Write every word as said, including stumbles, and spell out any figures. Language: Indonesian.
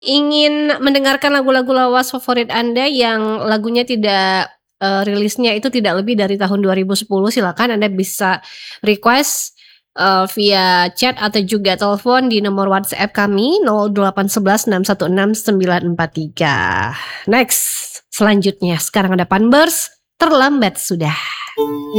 ingin mendengarkan lagu-lagu lawas favorit Anda yang lagunya tidak, eee, rilisnya itu tidak lebih dari tahun dua ribu sepuluh, silakan Anda bisa request, eee, via chat atau juga telepon di nomor WhatsApp kami nol delapan sebelas enam satu enam sembilan empat tiga. Next, selanjutnya sekarang ada Panbers, Terlambat Sudah.